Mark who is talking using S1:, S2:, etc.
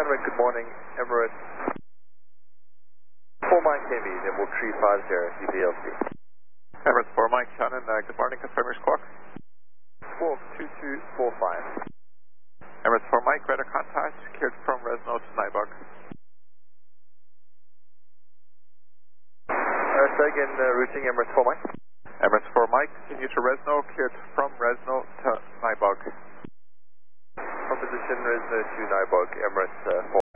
S1: Canada, good morning. Emirates 4 Mike Heavy, level 350, CPLC.
S2: Emirates 4 Mike Shannon, good morning, confirm your squawk.
S1: 122245.
S2: Emirates 4 Mike, radar contact, secured from Resno to Nybog.
S1: So again, routing Emirates 4 Mike.
S2: Emirates 4 Mike, continue to Resno, cleared from Resno to Nybog.
S1: From position Resno to Nybog, Emirates 4